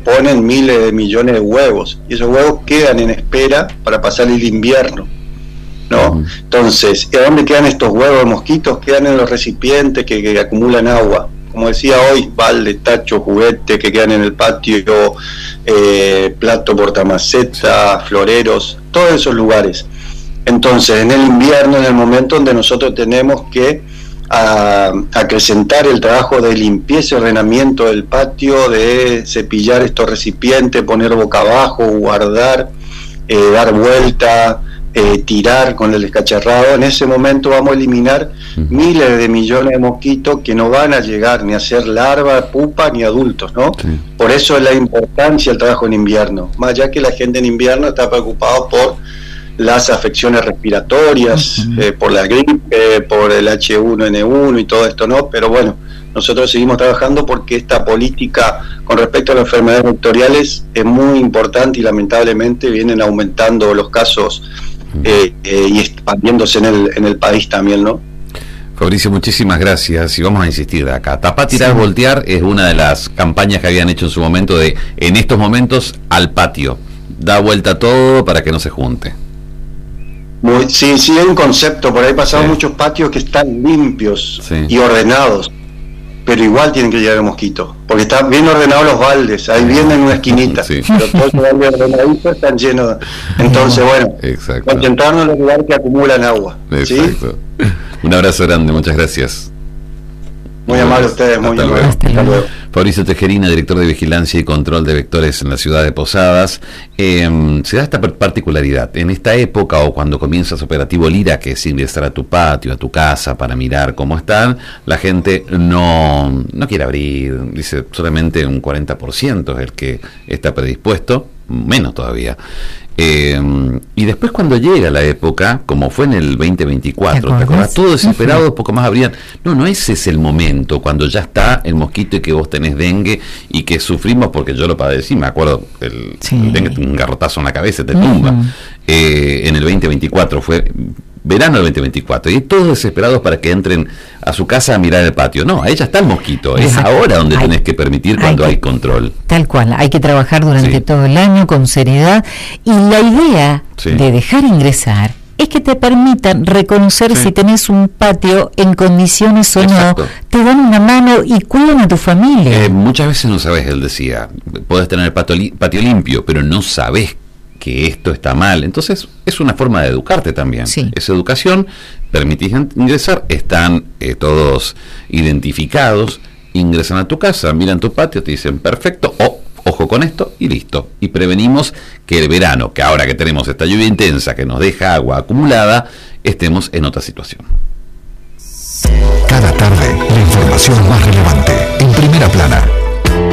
ponen miles de millones de huevos, y esos huevos quedan en espera para pasar el invierno, ¿no? Entonces, ¿y a dónde quedan estos huevos de mosquitos? Quedan en los recipientes que acumulan agua. Como decía hoy, balde, tacho, juguete que quedan en el patio, plato portamaceta, floreros, todos esos lugares. Entonces, en el invierno, en el momento donde nosotros tenemos que acrecentar el trabajo de limpieza y ordenamiento del patio, de cepillar estos recipientes, poner boca abajo, guardar, dar vuelta, tirar con el descacharrado, en ese momento vamos a eliminar miles de millones de mosquitos que no van a llegar ni a ser larvas, pupa ni adultos, ¿no? Sí. Por eso es la importancia del trabajo en invierno, más allá que la gente en invierno está preocupada por las afecciones respiratorias, por la gripe, por el H1N1 y todo esto, ¿no? Pero bueno, nosotros seguimos trabajando porque esta política con respecto a las enfermedades vectoriales es muy importante y lamentablemente vienen aumentando los casos y expandiéndose en el país también, ¿no? Fabricio, muchísimas gracias y vamos a insistir de acá. Tapar, tirar, voltear es una de las campañas que habían hecho en su momento de, en estos momentos, al patio. Da vuelta todo para que no se junte. Sí, hay un concepto, por ahí pasaron muchos patios que están limpios y ordenados, pero igual tienen que llegar el mosquito, porque están bien ordenados los baldes, ahí vienen en una esquinita, pero todos los baldes ordenaditos están llenos. Entonces, bueno, concentrarnos en los lugares que acumulan agua. ¿Sí? Un abrazo grande, muchas gracias. Muy amable ustedes, muy amable. Hasta luego. Fabricio Tejerina, director de Vigilancia y Control de Vectores en la ciudad de Posadas. Se da esta particularidad. En esta época, o cuando comienzas operativo Lira, que es ingresar a tu patio, a tu casa, para mirar cómo están, la gente no quiere abrir, dice solamente un 40% es el que está predispuesto, menos todavía. Y después cuando llega la época, como fue en el 2024, ¿te acordás? Todos desesperados, poco más abrían. No, ese es el momento, cuando ya está el mosquito y que vos tenés dengue y que sufrimos, porque yo lo padecí, me acuerdo, el dengue, un garrotazo en la cabeza, te tumba. En el 2024 fue verano del 2024, y todos desesperados para que entren a su casa a mirar el patio. No, ahí ya está el mosquito. Es ahora donde tenés que permitir cuando hay control. Tal cual, hay que trabajar durante todo el año con seriedad, y la idea de dejar ingresar es que te permitan reconocer si tenés un patio en condiciones o no, te dan una mano y cuidan a tu familia. Muchas veces no sabes, él decía, podés tener el patio limpio, pero no sabés que esto está mal. Entonces es una forma de educarte también. Es educación, permitís ingresar, están todos identificados, ingresan a tu casa, miran tu patio, te dicen perfecto, ojo con esto y listo. Y prevenimos que el verano, que ahora que tenemos esta lluvia intensa que nos deja agua acumulada, estemos en otra situación. Cada tarde, la información más relevante en Primera Plana.